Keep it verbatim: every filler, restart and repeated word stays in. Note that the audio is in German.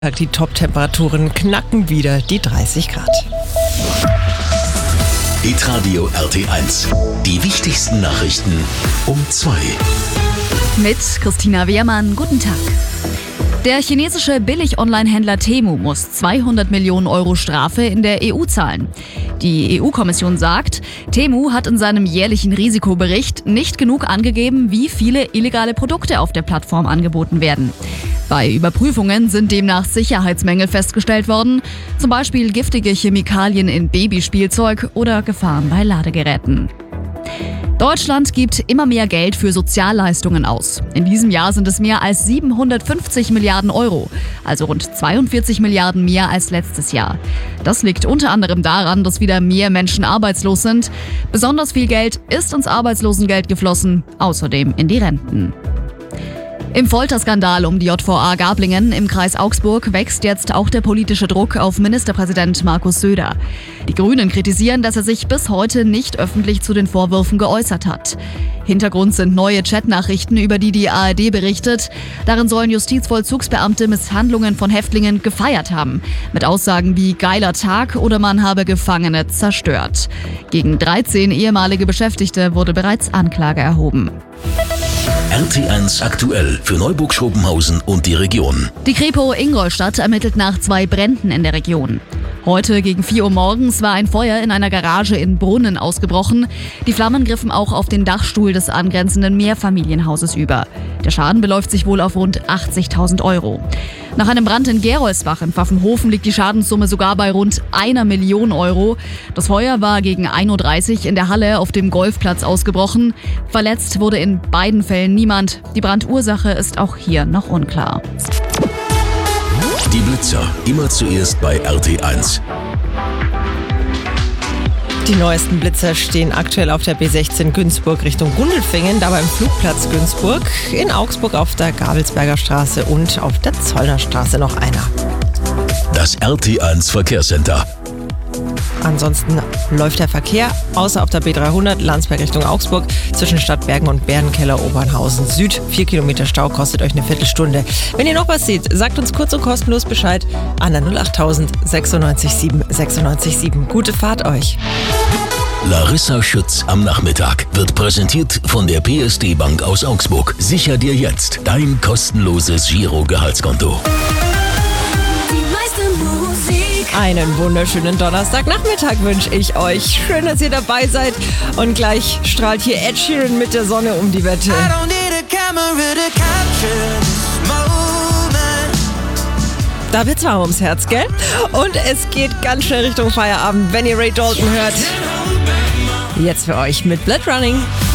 Die Top-Temperaturen knacken wieder die dreißig Grad. Hitradio R T eins. Die wichtigsten Nachrichten um zwei. Mit Christina Wehrmann, guten Tag. Der chinesische Billig-Online-Händler Temu muss zweihundert Millionen Euro Strafe in der E U zahlen. Die E U-Kommission sagt, Temu hat in seinem jährlichen Risikobericht nicht genug angegeben, wie viele illegale Produkte auf der Plattform angeboten werden. Bei Überprüfungen sind demnach Sicherheitsmängel festgestellt worden, zum Beispiel giftige Chemikalien in Babyspielzeug oder Gefahren bei Ladegeräten. Deutschland gibt immer mehr Geld für Sozialleistungen aus. In diesem Jahr sind es mehr als siebenhundertfünfzig Milliarden Euro, also rund zweiundvierzig Milliarden mehr als letztes Jahr. Das liegt unter anderem daran, dass wieder mehr Menschen arbeitslos sind. Besonders viel Geld ist ins Arbeitslosengeld geflossen, außerdem in die Renten. Im Folterskandal um die J V A Garblingen im Kreis Augsburg wächst jetzt auch der politische Druck auf Ministerpräsident Markus Söder. Die Grünen kritisieren, dass er sich bis heute nicht öffentlich zu den Vorwürfen geäußert hat. Hintergrund sind neue Chatnachrichten, über die die A R D berichtet. Darin sollen Justizvollzugsbeamte Misshandlungen von Häftlingen gefeiert haben. Mit Aussagen wie geiler Tag oder man habe Gefangene zerstört. Gegen dreizehn ehemalige Beschäftigte wurde bereits Anklage erhoben. R T eins aktuell für Neuburg-Schopenhausen und die Region. Die Kripo Ingolstadt ermittelt nach zwei Bränden in der Region. Heute gegen vier Uhr morgens war ein Feuer in einer Garage in Brunnen ausgebrochen. Die Flammen griffen auch auf den Dachstuhl des angrenzenden Mehrfamilienhauses über. Der Schaden beläuft sich wohl auf rund achtzigtausend Euro. Nach einem Brand in Gerolzbach in Pfaffenhofen liegt die Schadenssumme sogar bei rund einer Million Euro. Das Feuer war gegen ein Uhr dreißig in der Halle auf dem Golfplatz ausgebrochen. Verletzt wurde in beiden Fällen niemand. Die Brandursache ist auch hier noch unklar. Die Blitzer, immer zuerst bei R T eins. Die neuesten Blitzer stehen aktuell auf der B sechzehn Günzburg Richtung Gundelfingen, da beim Flugplatz Günzburg, in Augsburg auf der Gabelsberger Straße und auf der Zollner Straße noch einer. Das R T eins Verkehrscenter. Ansonsten läuft der Verkehr, außer auf der B dreihundert Landsberg Richtung Augsburg, zwischen Stadtbergen und Bärenkeller Obernhausen Süd. Vier Kilometer Stau kostet euch eine Viertelstunde. Wenn ihr noch was seht, sagt uns kurz und kostenlos Bescheid an der null acht tausend sechsundneunzig sieben sechsundneunzig sieben. Gute Fahrt euch. Larissa Schütz am Nachmittag wird präsentiert von der P S D Bank aus Augsburg. Sicher dir jetzt dein kostenloses Giro-Gehaltskonto. Einen wunderschönen Donnerstagnachmittag wünsche ich euch. Schön, dass ihr dabei seid. Und gleich strahlt hier Ed Sheeran mit der Sonne um die Wette. Da wird's warm ums Herz, gell? Und es geht ganz schnell Richtung Feierabend, wenn ihr Ray Dalton hört. Jetzt für euch mit Blood Running.